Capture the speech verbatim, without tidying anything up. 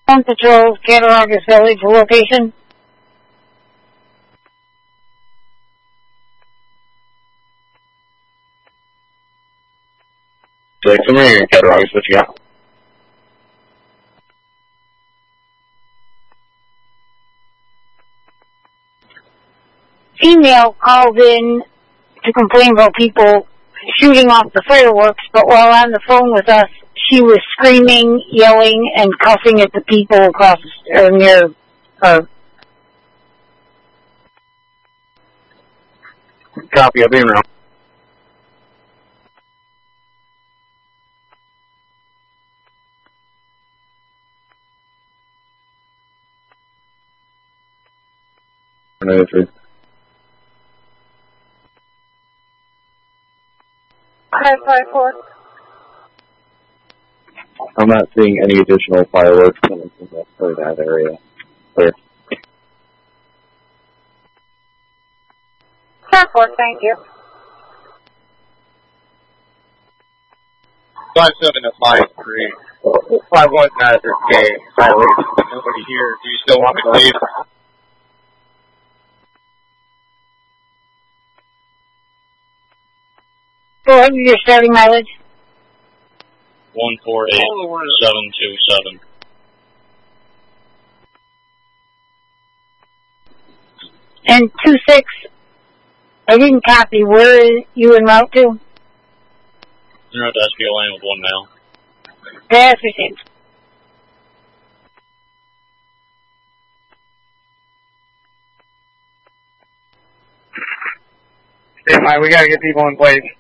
One patrol, Cattaraugus Village location. Six, I'm here in Cattaraugus, what you got? Female called in to complain about people shooting off the fireworks, but while on the phone with us, she was screaming, yelling, and cussing at the people across or near her. Copy, I'll be around. five five four. I'm not seeing any additional fireworks coming from that, or that area. Clear. five four, thank you. five seven to five three. five one nine K. Nobody here. Do you still want me to leave? Go ahead with your starting mileage. one four eight seven two seven. And two six, I didn't copy. Where are you en route to? You're at the S P O lane with one male. That's received. Hey, Mike, we gotta get people in place.